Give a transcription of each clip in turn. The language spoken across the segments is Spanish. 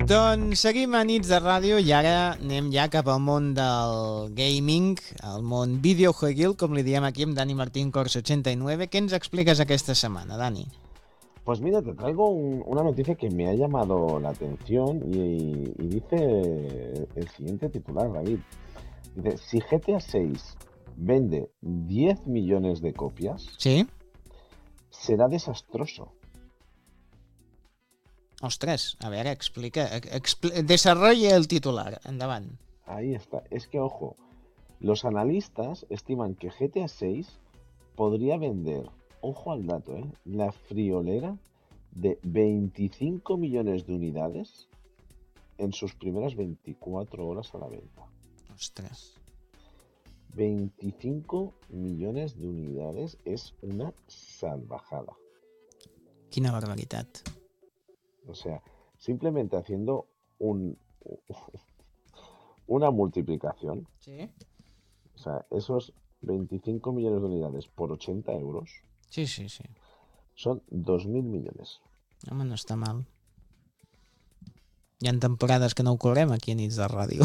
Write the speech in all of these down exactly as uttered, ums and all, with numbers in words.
Doncs seguim a Nits de Ràdio i ara anem ja cap al món del gaming, al món videojueguil, com li diem aquí amb Dani Martín Corso ochenta y nueve. Què ens expliques aquesta setmana, Dani? Pues mira, te traigo un- una noticia que me ha llamado la atención y, y dice el siguiente titular, David. Dice, si G T A seis vende diez millones de copias, Sí? será desastroso. Ostres, a veure, explica, expli desarrolla el titular, endavant. Ahí está. Es que, ojo, los analistas estiman que G T A seis podría vender, ojo al dato, ¿eh? La friolera de veinticinco millones de unidades en sus primeras veinticuatro horas a la venta. Ostres. veinticinco millones de unidades es una salvajada. Quina barbaritat. O sea, simplemente haciendo un, una multiplicación, Sí? o sea, esos veinticinco millones de unidades por ochenta euros Sí, sí, sí. son dos mil millones. Home, no està mal. Hi ha temporades que no ho cobrem aquí a Nits de Ràdio.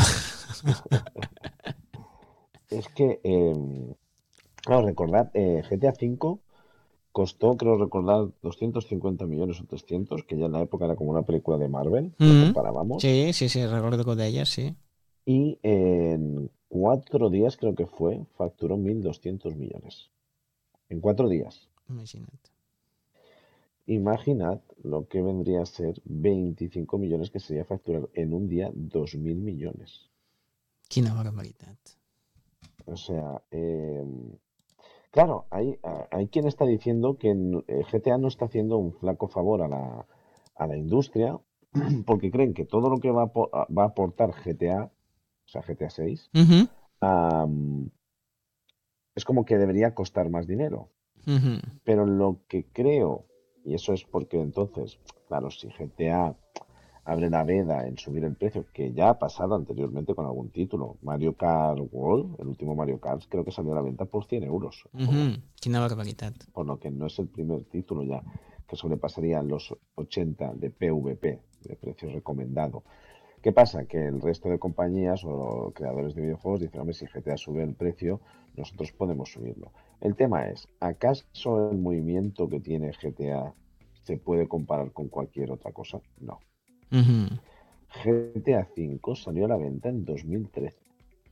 Es que, eh, claro, recordad, eh, G T A cinco costó, creo recordar, doscientos cincuenta millones o trescientos, que ya en la época era como una película de Marvel, Mm lo -hmm. comparábamos. Sí, sí, sí, recordo que ho deies, sí. Y en cuatro días, creo que fue, facturó mil doscientos millones. En cuatro días. Imagina't. Imaginad lo que vendría a ser veinticinco millones, que sería facturar en un día dos mil millones. Quina barbaritat. O sea, eh, claro, hay, hay quien está diciendo que G T A no está haciendo un flaco favor a la, a la industria, porque creen que todo lo que va a, va a aportar G T A, o sea, G T A seis, Mm -hmm. um, es como que debería costar más dinero. Mm -hmm. Pero lo que creo, y eso es porque entonces, claro, si G T A abre la veda en subir el precio, que ya ha pasado anteriormente con algún título, Mario Kart World, el último Mario Kart, creo que salió a la venta por cien euros. Mm -hmm. Quina barbaritat. Por lo que no es el primer título ya que sobrepasaría los ochenta de P V P, de precio recomendado. ¿Qué pasa? Que el resto de compañías o creadores de videojuegos dicen, hombre, si G T A sube el precio, nosotros podemos subirlo. El tema es, ¿acaso el movimiento que tiene G T A se puede comparar con cualquier otra cosa? No. Mm -hmm. G T A cinco salió a la venta en dos mil trece.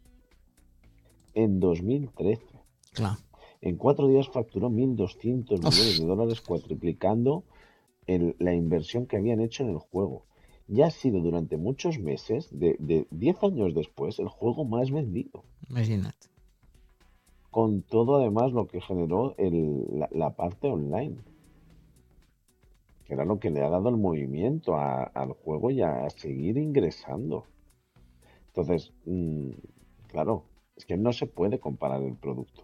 En dos mil trece. Clar. En cuatro días facturó mil doscientos millones de dólares, cuatriplicando el, la inversión que habían hecho en el juego. Ya ha sido durante muchos meses, de, de diez años después, el juego más vendido. Imagina't. Con todo además lo que generó el, la, la parte online, que era lo que le ha dado el movimiento a, al juego y a, a seguir ingresando. Entonces, mmm, claro, es que no se puede comparar el producto.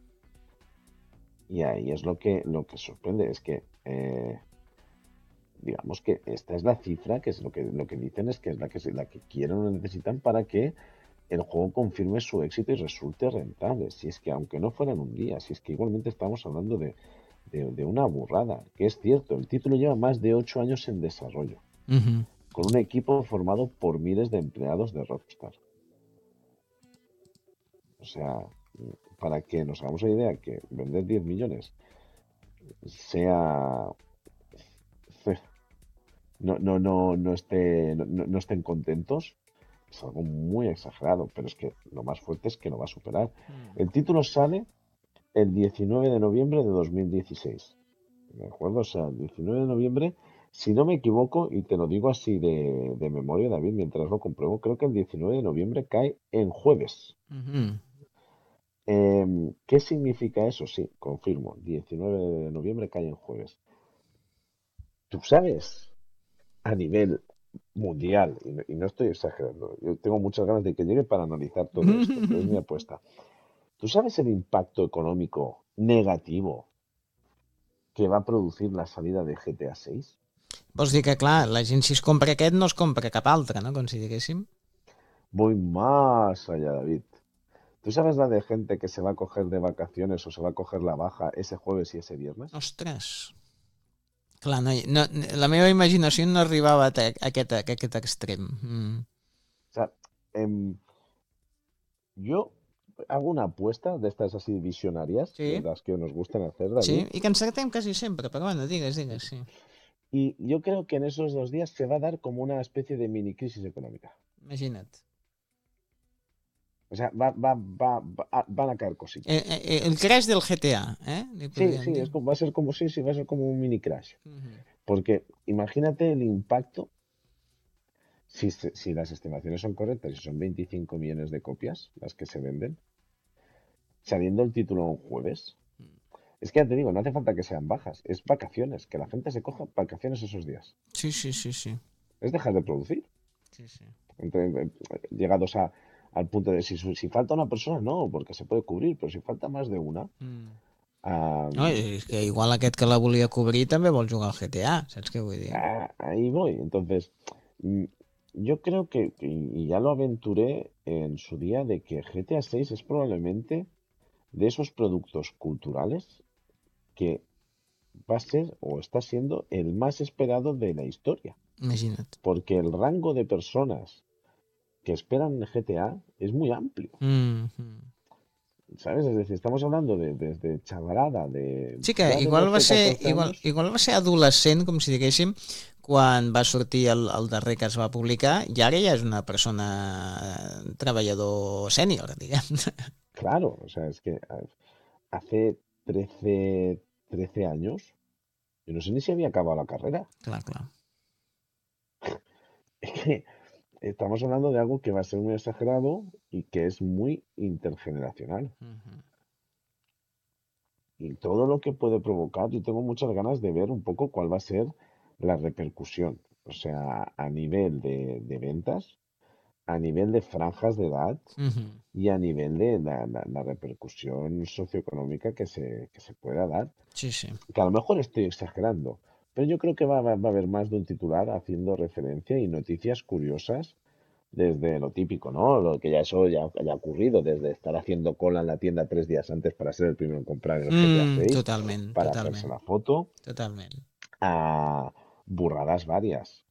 Y ahí es lo que, lo que sorprende, es que eh, digamos que esta es la cifra, que es lo que, lo que dicen es que es la que, la que quieren o necesitan para que el juego confirme su éxito y resulte rentable. Si es que aunque no fuera en un día, si es que igualmente estamos hablando de, de, de una burrada, que es cierto, el título lleva más de ocho años en desarrollo, Uh-huh. con un equipo formado por miles de empleados de Rockstar. O sea, para que nos hagamos la idea que vender diez millones sea... No, no, no, no, esté, no, no estén contentos, es algo muy exagerado, pero es que lo más fuerte es que lo va a superar. Mm. El título sale el diecinueve de noviembre de dos mil dieciséis. ¿De acuerdo? O sea, el diecinueve de noviembre, si no me equivoco, y te lo digo así de, de memoria, David, mientras lo compruebo, creo que el diecinueve de noviembre cae en jueves. Uh-huh. Eh, ¿Qué significa eso? Sí, confirmo. diecinueve de noviembre cae en jueves. ¿Tú sabes a nivel mundial, y no, y no estoy exagerando, yo tengo muchas ganas de que llegue para analizar todo esto, pero es mi apuesta? ¿Tú sabes el impacto económico negativo que va a producir la salida de G T A seis? Vols dir que, clar, la gent si es compra aquest no es compra cap altre, no? Com si diguéssim. Voy más allá, David. ¿Tú sabes la de gente que se va a coger de vacaciones o se va a coger la baja ese jueves y ese viernes? Ostres. Clar, no, no, la meva imaginació no arribava a, a, aquest, a aquest extrem. Mm. O sea, em, yo hago una apuesta de estas así visionarias, de Sí, las que nos gustan hacer, sí, David, i que encertem quasi sempre, però bueno, digues, digues, sí. y yo creo que en esos dos días se va a dar como una especie de mini crisis económica. Imagina't. O sea, va, va, va, va- van a caer Eh, cositas. eh, el crash del G T A, eh? Li Sí, podríem sí, dir. es como, va a ser como, sí, sí, va a ser como un mini crash. Mhm. Porque imagínate el impacto, si, se- si las estimaciones son correctas y son veinticinco millones de copias las que se venden, saliendo el título un jueves. Es que ya te digo, no hace falta que sean bajas, es vacaciones, que la gente se coja vacaciones esos días. Sí, sí, sí, sí. Es dejar de producir. Sí, sí. Entre- eh, llegados a- al punto de si, su- si falta una persona, no, porque se puede cubrir, pero si falta más de una, Mm. ah, No, és que igual aquest que la volia cobrir també vol jugar al G T A, saps què vull dir? ah, ahí voy. Entonces, mm, yo creo que, que- y ya lo aventuré en su día, de que G T A seis es probablemente de esos productos culturales que va a ser o está siendo el más esperado de la historia. Imagina't. Porque el rango de personas que esperan G T A es muy amplio, Mm -hmm. ¿sabes? Es decir, estamos hablando de desde chavalada, de Sí que ya de igual va doce, ser catorce igual, años. igual va ser adolescent, com si diguéssim, quan va sortir el, el darrer que es va publicar, i ara ja és una persona eh, treballador sènior, diguem. Claro, o sea, es que a- hace trece trece años, yo no sé ni si había acabado la carrera. Clar, clar. Es que estamos hablando de algo que va a ser muy exagerado y que es muy intergeneracional. Mm -hmm. Y todo lo que puede provocar, yo tengo muchas ganas de ver un poco cuál va a ser la repercusión. O sea, a nivel de, de ventas, a nivel de franjas de edad Mm -hmm. y a nivel de la, la- la repercusión socioeconómica que se, que se pueda dar. Sí, sí. Que a lo mejor estoy exagerando, pero yo creo que va, va- va a haver más de un titular haciendo referencia y noticias curiosas desde lo típico, ¿no? Lo que ya eso ya haya ocurrido, desde estar haciendo cola en la tienda tres días antes para ser el primero en comprar el G T A Mm, seis, totalment, para hacerse totalment, la foto, totalment. a burradas varias.